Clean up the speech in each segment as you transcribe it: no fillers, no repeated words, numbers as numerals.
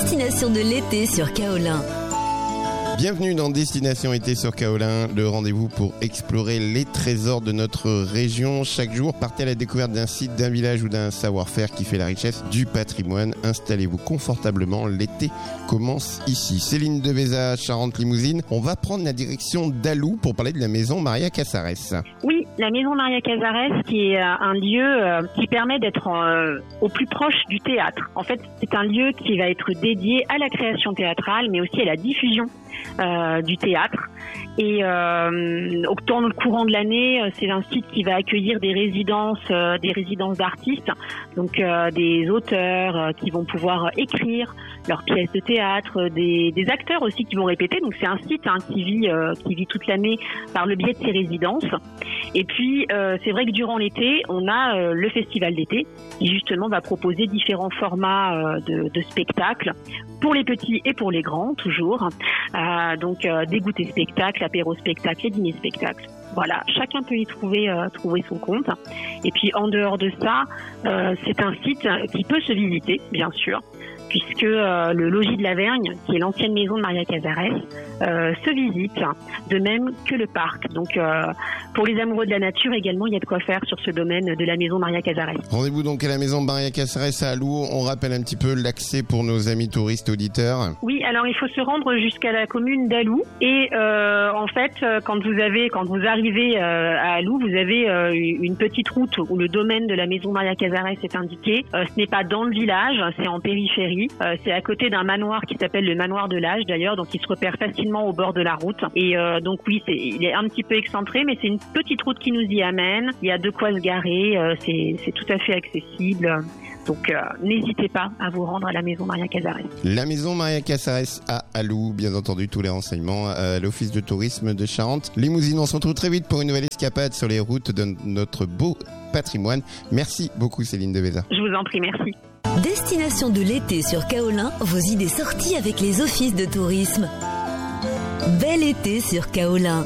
destination de l'été sur Kaolin. Bienvenue dans Destination été sur Kaolin, le rendez-vous pour explorer les trésors de notre région. Chaque jour, partez à la découverte d'un site, d'un village ou d'un savoir-faire qui fait la richesse du patrimoine. Installez-vous confortablement, l'été commence ici. Céline Deveza, Charente-Limousine. On va prendre la direction d'Alou pour parler de la maison Maria Casares. Oui, la maison Maria Casares qui est un lieu qui permet d'être au plus proche du théâtre. En fait, c'est un lieu qui va être dédié à la création théâtrale, mais aussi à la diffusion du théâtre. Et dans le courant de l'année, c'est un site qui va accueillir des résidences d'artistes, donc des auteurs qui vont pouvoir écrire leurs pièces de théâtre, des acteurs aussi qui vont répéter. Donc c'est un site qui vit toute l'année par le biais de ses résidences. Et puis c'est vrai que durant l'été, on a le festival d'été qui justement va proposer différents formats de spectacles pour les petits et pour les grands toujours. Donc des goûters spectacles, apéro spectacles et dîner spectacles. Voilà, chacun peut y trouver son compte. Et puis en dehors de ça, c'est un site qui peut se visiter, bien sûr, puisque le logis de la Vergne, qui est l'ancienne maison de Maria Casares, se visite, de même que le parc. Donc pour les amoureux de la nature également, il y a de quoi faire sur ce domaine de la maison Maria Casares. Rendez-vous donc à la maison Maria Casares à Alou. On rappelle un petit peu l'accès pour nos amis touristes auditeurs. Oui, alors il faut se rendre jusqu'à la commune d'Alou. Et en fait, quand vous arrivez à Alou, vous avez une petite route où le domaine de la maison Maria Casares est indiqué. Ce n'est pas dans le village, c'est en périphérie. C'est à côté d'un manoir qui s'appelle le manoir de l'Âge d'ailleurs, donc il se repère facilement au bord de la route. Et donc oui, il est un petit peu excentré, mais c'est une petite route qui nous y amène. Il y a de quoi se garer, c'est tout à fait accessible. Donc n'hésitez pas à vous rendre à la maison Maria Casares. La maison Maria Casares à Alou, bien entendu, tous les renseignements à l'Office de tourisme de Charente-Limousine. On se retrouve très vite pour une nouvelle escapade sur les routes de notre beau patrimoine. Merci beaucoup Céline Deveza. Je vous en prie, merci. Destination de l'été sur Kaolin, vos idées sorties avec les offices de tourisme. Bel été sur Kaolin.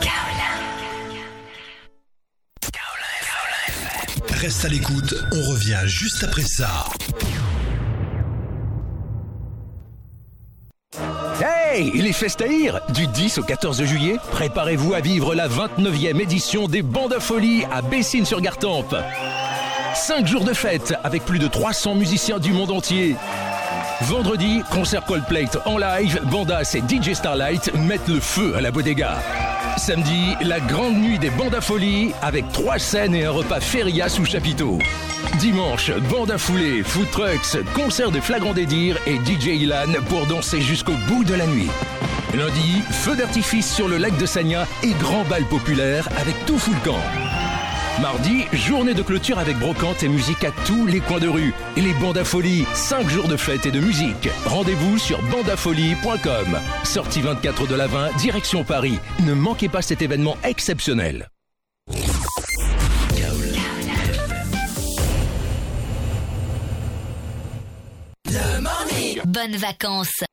Reste à l'écoute, on revient juste après ça. Hey, les Festaïrs! Du 10 au 14 juillet, préparez-vous à vivre la 29e édition des Bandes à Folie à Bessines-sur-Gartempe. 5 jours de fête avec plus de 300 musiciens du monde entier. Vendredi, concert Coldplay en live, Bandas et DJ Starlight mettent le feu à la bodega. Samedi, la grande nuit des Bandes à Folie avec 3 scènes et un repas feria sous chapiteau. Dimanche, Bandes à Foulée, food trucks, concert de Flagrant Désir et DJ Ilan pour danser jusqu'au bout de la nuit. Lundi, feu d'artifice sur le lac de Sagna et grand bal populaire avec tout full camp. Mardi, journée de clôture avec brocante et musique à tous les coins de rue. Et les Bandes à Folie, 5 jours de fête et de musique. Rendez-vous sur bandafolie.com. Sortie 24 de l'Avin, direction Paris. Ne manquez pas cet événement exceptionnel. Bonnes vacances.